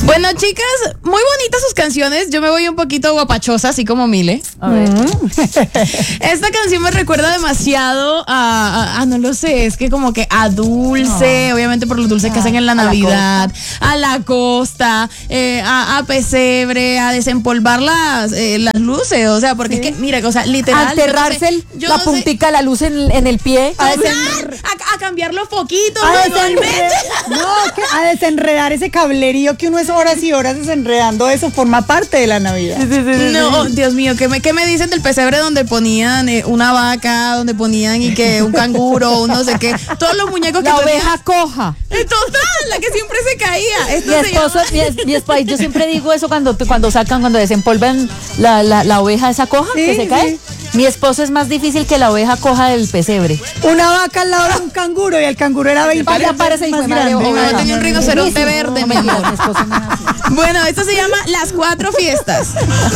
Bueno, chicas, muy bonitas sus canciones. Yo me voy un poquito guapachosa, así como Mile. A ver. Esta canción me recuerda demasiado no lo sé, es que como que a dulce, obviamente por los dulces que hacen en la Navidad, a la costa, a pesebre, a desempolvar las luces, o sea, porque es que, mira, o sea, literal. A enterrarse la puntica de la luz en el pie. A cambiar los foquitos, a desenredar ese cablerío que uno es horas y horas desenredando, eso forma parte de la Navidad. No, Dios mío, ¿qué me dicen del pesebre donde ponían una vaca, donde ponían y que un canguro, un no sé qué? Todos los muñecos que la oveja coja. Total, la que siempre se caía. Mi esposo, yo siempre digo eso cuando desempolvan la oveja esa coja que se cae. Mi esposo es más difícil que la oveja coja del pesebre. Una vaca al lado de un canguro y el canguro era 20 veces más grande. Tenía un rinoceronte verde, mi amor. Bueno, esto se llama Las 4 Fiestas.